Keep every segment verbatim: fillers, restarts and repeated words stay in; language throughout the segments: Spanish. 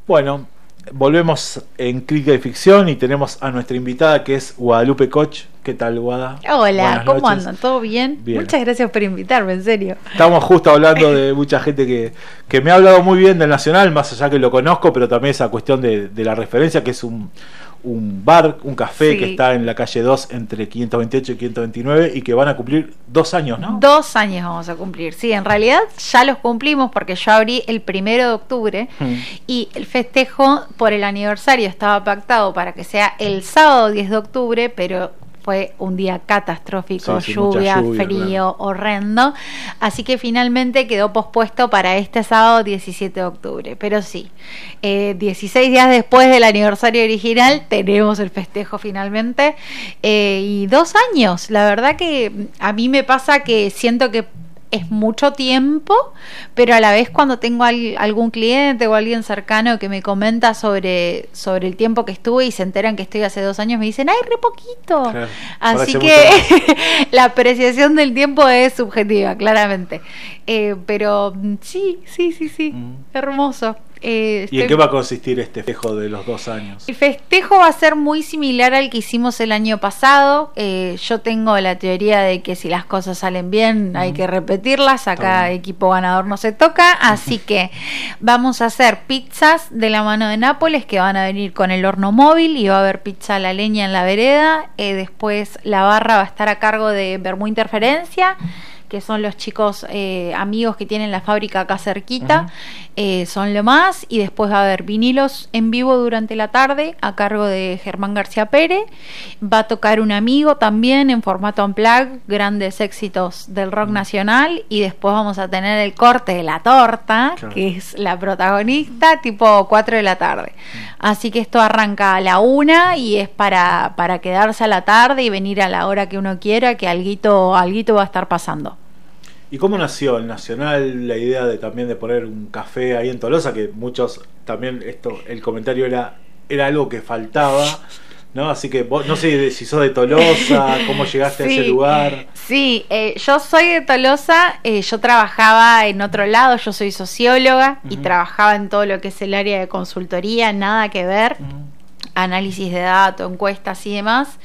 Bueno, volvemos en Crítica de Ficción y tenemos a nuestra invitada que es Guadalupe Koch. ¿Qué tal, Guada? Hola, Buenas ¿cómo noches. andan? ¿Todo bien? Bien. Muchas gracias por invitarme, en serio. Estamos justo hablando de mucha gente que, que me ha hablado muy bien del Nacional, más allá que lo conozco, pero también esa cuestión de, de la referencia, que es un, un bar, un café Sí. que está en la calle dos entre quinientos veintiocho y quinientos veintinueve y que van a cumplir dos años, ¿no? Dos años vamos a cumplir. Sí, en realidad ya los cumplimos porque yo abrí el primero de octubre Hmm. y el festejo por el aniversario estaba pactado para que sea el sábado diez de octubre, pero fue un día catastrófico, Sí, sí, mucha lluvia, lluvia, frío, claro. horrendo. Así que finalmente quedó pospuesto para este sábado diecisiete de octubre. Pero sí, eh, dieciséis días después del aniversario original tenemos el festejo finalmente. Eh, y dos años, la verdad que a mí me pasa que siento que es mucho tiempo, pero a la vez cuando tengo al, algún cliente o alguien cercano que me comenta sobre, sobre el tiempo que estuve y se enteran que estoy hace dos años, me dicen, ¡ay, re poquito! Claro, Así parece que la apreciación del tiempo es subjetiva, claramente. Eh, pero sí, sí, sí, sí, Mm. hermoso. Eh, ¿Y en estoy- qué va a consistir este festejo de los dos años? El festejo va a ser muy similar al que hicimos el año pasado. Eh, yo tengo la teoría de que si las cosas salen bien hay que repetirlas. Acá bien. equipo ganador no se toca. Así que vamos a hacer pizzas de la mano de Nápoles que van a venir con el horno móvil y va a haber pizza a la leña en la vereda. Eh, después la barra va a estar a cargo de Bermú Interferencia, que son los chicos eh, amigos que tienen la fábrica acá cerquita. Ujú. Eh, son lo más. Y después va a haber vinilos en vivo durante la tarde a cargo de Germán García Pérez. Va a tocar un amigo también en formato unplugged, grandes éxitos del rock nacional. Y después vamos a tener el corte de la torta, Claro. que es la protagonista, tipo cuatro de la tarde. Así que esto arranca a la una y es para, para quedarse a la tarde y venir a la hora que uno quiera, que alguito, alguito va a estar pasando. ¿Y cómo nació el Nacional la idea de también de poner un café ahí en Tolosa? Que muchos también esto, el comentario era, era algo que faltaba, ¿no? Así que vos, no sé si sos de Tolosa, cómo llegaste a ese Sí. lugar. Sí, eh, yo soy de Tolosa, eh, yo trabajaba en otro lado, yo soy socióloga y Ujú. trabajaba en todo lo que es el área de consultoría, nada que ver, Ujú. análisis de datos, encuestas y demás.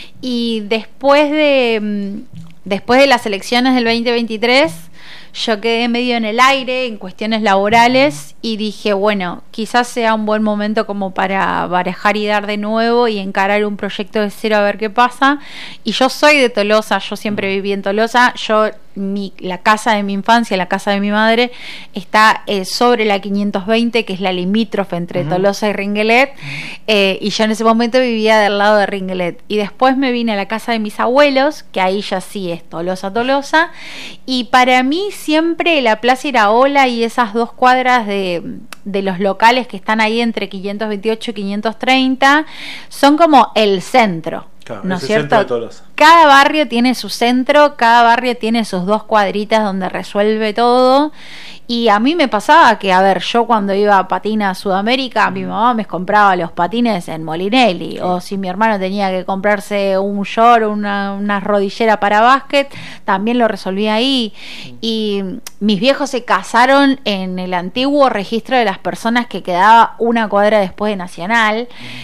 Y después de mm, después de las elecciones del veinte veintitrés, yo quedé medio en el aire en cuestiones laborales y dije, bueno, quizás sea un buen momento como para barajar y dar de nuevo y encarar un proyecto de cero a ver qué pasa. Y yo soy de Tolosa, yo siempre viví en Tolosa. Yo mi, la casa de mi infancia, la casa de mi madre, está eh, sobre la quinientos veinte, que es la limítrofe entre Ujú. Tolosa y Ringelet. Eh, y yo en ese momento vivía del lado de Ringelet. Y después me vine a la casa de mis abuelos, que ahí ya sí es Tolosa, Tolosa. Y para mí siempre la Plaza Iraola y esas dos cuadras de, de los locales que están ahí entre quinientos veintiocho y quinientos treinta son como el centro. Claro, ¿No es es el centro de cierto? Tolosa. Cada barrio tiene su centro, cada barrio tiene sus dos cuadritas donde resuelve todo. Y a mí me pasaba que, a ver, yo cuando iba a patina a Sudamérica, mi mamá me compraba los patines en Molinelli. O si mi hermano tenía que comprarse un short, una, una rodillera para básquet, también lo resolvía ahí. Y mis viejos se casaron en el antiguo registro de las personas que quedaba una cuadra después de Nacional.